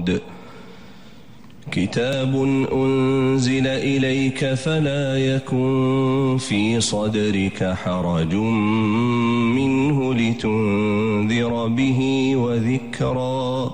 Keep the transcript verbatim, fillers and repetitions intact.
صاد كتاب أنزل إليك فلا يكن في صدرك حرج منه لتنذر به وذكرى